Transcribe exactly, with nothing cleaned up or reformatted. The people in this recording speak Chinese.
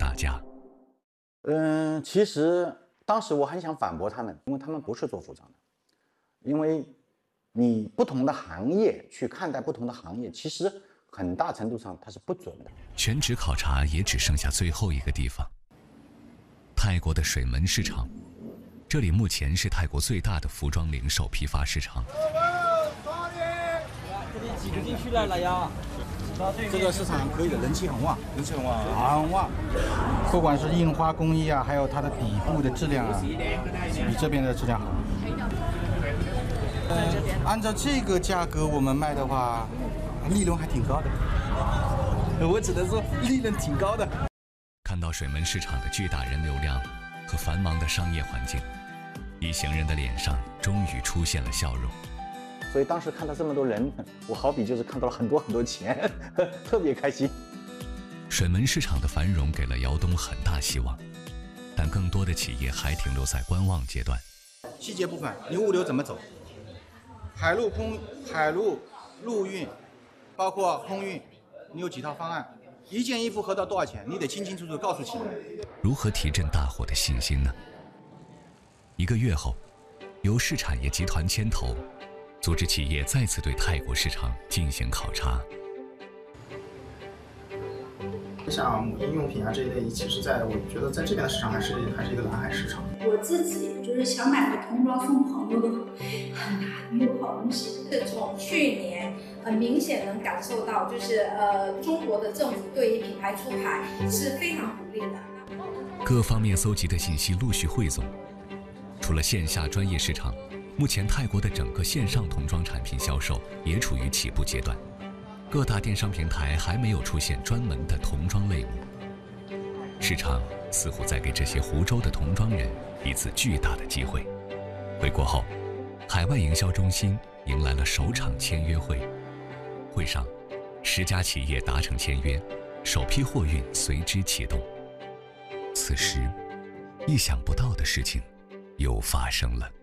大家。 嗯，其实当时我很想反驳他们，因为他们不是做服装的，因为你不同的行业去看待不同的行业，其实很大程度上它是不准的。 全职考察也只剩下最后一个地方，泰国的水门市场。这里目前是泰国最大的服装零售批发市场。 这里挤不进去了，老幺。 这个市场可以的，人气很旺，人气很旺，很旺。不管是印花工艺啊，还有它的底部的质量啊，比这边的质量好。呃，按照这个价格我们卖的话，利润还挺高的。我只能说利润挺高的。 看到水门市场的巨大人流量和繁忙的商业环境，一行人的脸上终于出现了笑容。 所以当时看到这么多人，我好比就是看到了很多很多钱，特别开心。 水门市场的繁荣给了窑东很大希望，但更多的企业还停留在观望阶段。 细节部分，你物流怎么走？海陆空、海陆陆运，包括空运，你有几套方案？一件衣服合到多少钱？你得清清楚楚告诉企业。 如何提振大伙的信心呢？一个月后，由市产业集团牵头，组织企业再次对泰国市场进行考察。 像母婴用品啊这一类，其实在我觉得在这边的市场还是还是一个蓝海市场。 我自己就是想买个童装送朋友的很难有好东西。是从去年很明显能感受到，就是呃中国的政府对于品牌出海是非常鼓励的。 各方面搜集的信息陆续汇总，除了线下专业市场，目前泰国的整个线上童装产品销售也处于起步阶段。各大电商平台还没有出现专门的童装类目，市场似乎在给这些湖州的童装人一次巨大的机会。回国后，海外营销中心迎来了首场签约会，会上，十家企业达成签约，首批货运随之启动。此时，意想不到的事情又发生了。